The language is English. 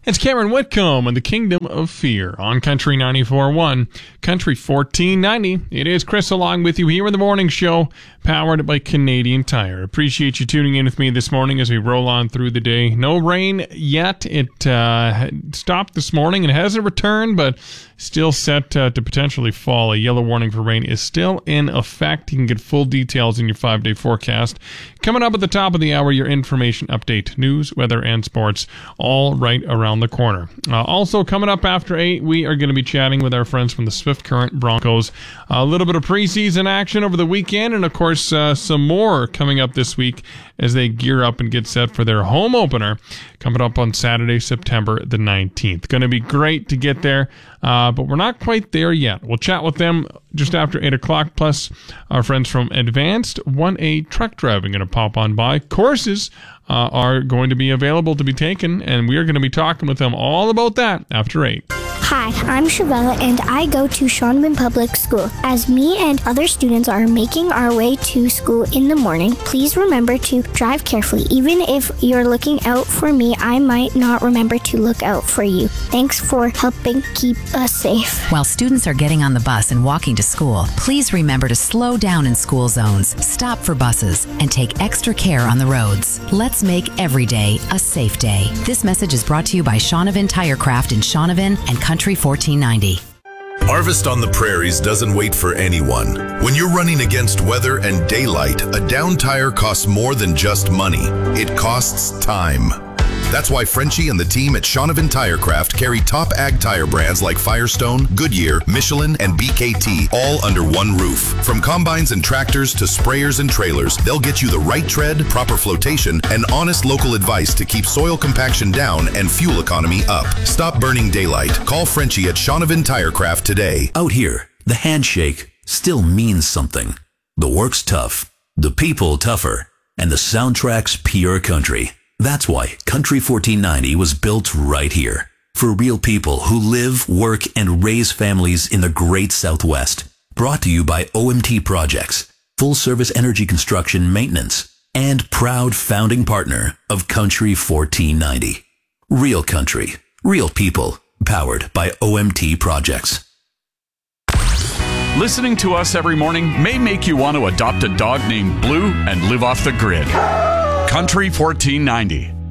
It's Cameron Whitcomb and the Kingdom of Fear on Country 94.1, Country 1490. It is Chris along with you here in the morning show, powered by Canadian Tire. Appreciate you tuning in with me this morning as we roll on through the day. No rain yet. It stopped this morning and hasn't returned, but still set to potentially fall. A yellow warning for rain is still in effect. You can get full details in your 5-day forecast. Coming up at the top of the hour, your information update, news, weather, and sports, all right around the corner. Also coming up after 8, we are going to be chatting with our friends from the Swift Current Broncos. A little bit of preseason action over the weekend, and of course some more coming up this week as they gear up and get set for their home opener coming up on Saturday, September the 19th. Going to be great to get there, but we're not quite there yet. We'll chat with them just after 8 o'clock, plus our friends from Advanced 1A Truck Driving going to pop on by. Courses are going to be available to be taken, and we are going to be talking with them all about that after 8. Hi, I'm Shavella, and I go to Shaunavon Public School. As me and other students are making our way to school in the morning, please remember to drive carefully. Even if you're looking out for me, I might not remember to look out for you. Thanks for helping keep us safe. While students are getting on the bus and walking to school, please remember to slow down in school zones, stop for buses, and take extra care on the roads. Let's make every day a safe day. This message is brought to you by Shaunavon Tirecraft in Shaunavon and Country 1490. Harvest on the Prairies doesn't wait for anyone. When you're running against weather and daylight, a down tire costs more than just money. It costs time. That's why Frenchie and the team at Shaunavon Tirecraft carry top ag tire brands like Firestone, Goodyear, Michelin, and BKT, all under one roof. From combines and tractors to sprayers and trailers, they'll get you the right tread, proper flotation, and honest local advice to keep soil compaction down and fuel economy up. Stop burning daylight. Call Frenchie at Shaunavon Tirecraft today. Out here, the handshake still means something. The work's tough, the people tougher, and the soundtrack's pure country. That's why Country 1490 was built right here. For real people who live, work, and raise families in the great Southwest. Brought to you by OMT Projects, full service energy construction maintenance, and proud founding partner of Country 1490. Real country, real people, powered by OMT Projects. Listening to us every morning may make you want to adopt a dog named Blue and live off the grid. Country 1490.